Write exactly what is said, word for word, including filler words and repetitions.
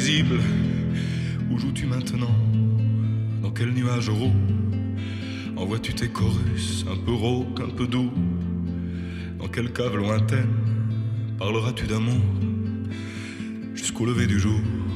paisible, où joues-tu maintenant? Dans quel nuage roux envoies-tu tes chorus, un peu rauques, un peu doux? Dans quelle cave lointaine parleras-tu d'amour jusqu'au lever du jour?